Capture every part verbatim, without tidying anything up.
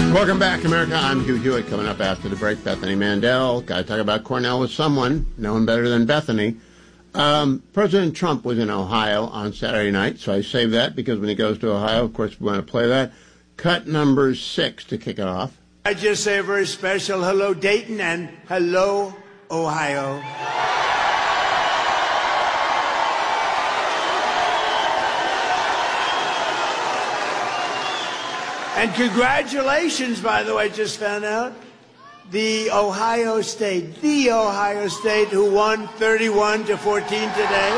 Welcome back, America. I'm Hugh Hewitt. Coming up after the break, Bethany Mandel. Got to talk about Cornell with someone, no one better than Bethany. Um, President Trump was in Ohio on Saturday night, so I saved that because when he goes to Ohio, of course, we want to play that. Cut number six to kick it off. I just say a very special hello, Dayton, and hello, Ohio. And congratulations, by the way, I just found out, the Ohio State, the Ohio State who won thirty-one to fourteen today.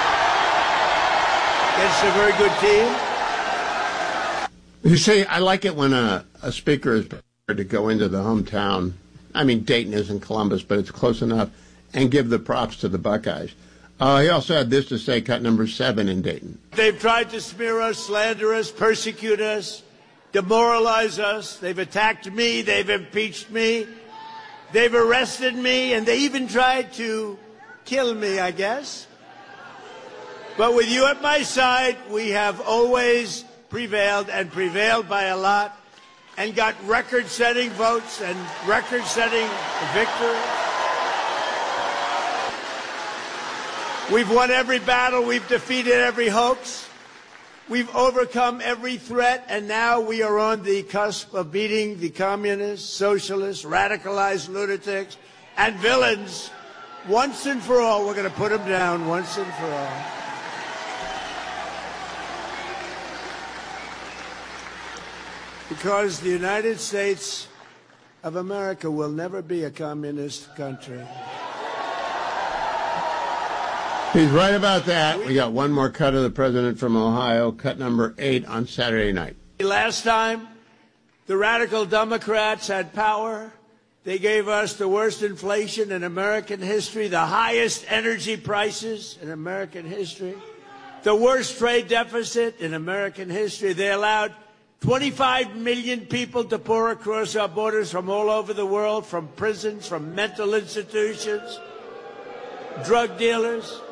It's a very good team. You see, I like it when a, a speaker is prepared to go into the hometown. I mean, Dayton isn't Columbus, but it's close enough, and give the props to the Buckeyes. Uh, he also had this to say, cut number seven in Dayton. They've tried to smear us, slander us, persecute us, demoralize us. They've attacked me. They've impeached me. They've arrested me, and they even tried to kill me, I guess. But with you at my side, we have always prevailed, and prevailed by a lot, and got record-setting votes and record-setting victory. We've won every battle. We've defeated every hoax. We've overcome every threat, and now we are on the cusp of beating the communists, socialists, radicalized lunatics, and villains once and for all. We're going to put them down once and for all. Because the United States of America will never be a communist country. He's right about that. We got one more cut of the president from Ohio, cut number eight on Saturday night. Last time, the radical Democrats had power. They gave us the worst inflation in American history, the highest energy prices in American history, the worst trade deficit in American history. They allowed twenty-five million people to pour across our borders from all over the world, from prisons, from mental institutions, drug dealers.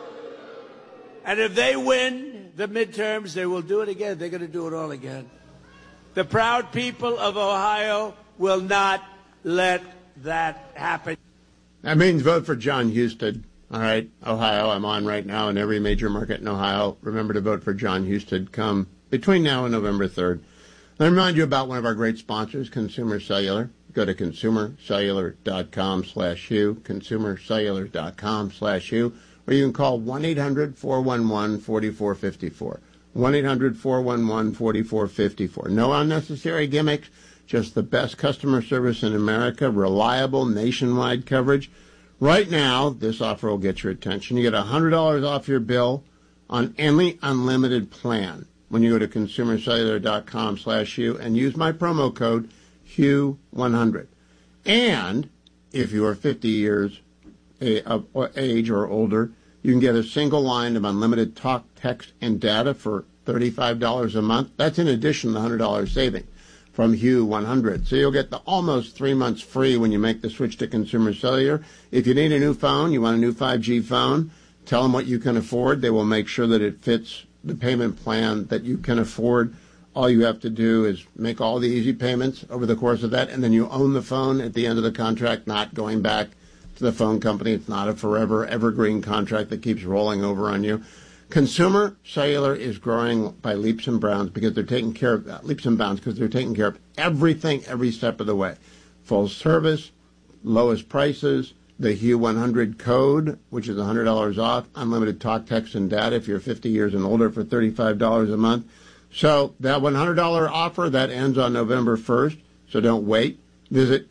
And if they win the midterms, they will do it again. They're going to do it all again. The proud people of Ohio will not let that happen. That means vote for John Husted. All right, Ohio, I'm on right now in every major market in Ohio. Remember to vote for John Husted come between now and November third. Let me remind you about one of our great sponsors, Consumer Cellular. Go to consumercellular.com slash Hugh, consumercellular.com slash Hugh, or you can call one eight hundred four one one four four five four. one eight hundred four one one four four five four. No unnecessary gimmicks, just the best customer service in America, reliable nationwide coverage. Right now, this offer will get your attention. You get one hundred dollars off your bill on any unlimited plan when you go to consumercellular.com slash Hugh and use my promo code Hugh one hundred. And if you are fifty years of age or older, you can get a single line of unlimited talk, text, and data for thirty-five dollars a month. That's in addition to the one hundred dollars saving from Hugh one hundred. So you'll get the almost three months free when you make the switch to Consumer Cellular. If you need a new phone, you want a new five G phone, tell them what you can afford. They will make sure that it fits the payment plan that you can afford. All you have to do is make all the easy payments over the course of that, and then you own the phone at the end of the contract, not going back to the phone company. It's not a forever evergreen contract that keeps rolling over on you. Consumer Cellular is growing by leaps and bounds because they're taking care of uh, leaps and bounds because they're taking care of everything every step of the way. Full service, lowest prices, the Hugh one hundred code, which is one hundred dollars off, unlimited talk, text, and data if you're fifty years and older for thirty-five dollars a month. So that one hundred dollars offer, that ends on November first, so don't wait. Visit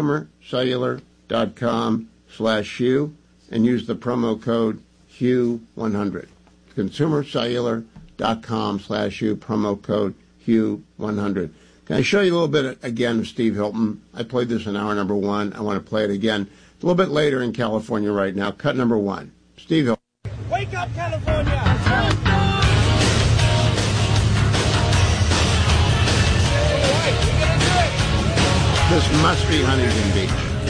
consumercellular.com slash Hugh and use the promo code Hugh one hundred. consumercellular.com slash Hugh, promo code Hugh one hundred. Can I show you a little bit again of Steve Hilton? I played this in hour number one. I want to play it again. It's a little bit later in California right now. Cut number one. Steve Hilton. Wake up, California! This must be Huntington Beach.